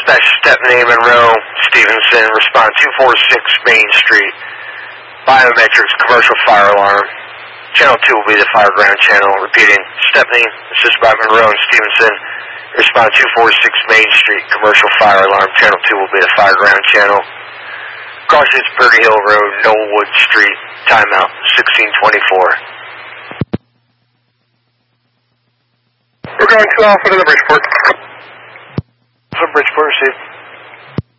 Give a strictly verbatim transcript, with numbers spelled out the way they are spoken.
Dispatch Stepney, Monroe, Stevenson, respond two four six Main Street. Biometrics, commercial fire alarm. Channel two will be the fire ground channel. Repeating, Stepney, assisted by Monroe and Stevenson. Respond two four six Main Street, commercial fire alarm. Channel two will be the fire ground channel. Crossings Purdy Hill Road, Knollwood Street. Timeout, sixteen twenty-four. We're going to Alpha to the Bridgeport. From Bridgeport, received.